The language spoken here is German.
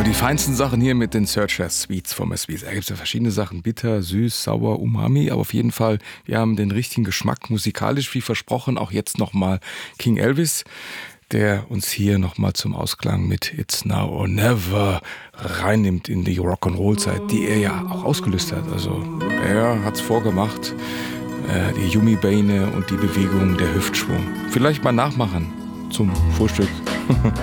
die feinsten Sachen hier mit den Searchers Sweets vom Sweets. Da gibt es ja verschiedene Sachen, bitter, süß, sauer, umami, aber auf jeden Fall, wir haben den richtigen Geschmack musikalisch, wie versprochen, auch jetzt nochmal King Elvis, der uns hier nochmal zum Ausklang mit It's Now or Never reinnimmt in die Rock'n'Roll-Zeit, die er ja auch ausgelöst hat. Also er hat's vorgemacht, die Yumi-Beine und die Bewegung, der Hüftschwung. Vielleicht mal nachmachen zum Frühstück.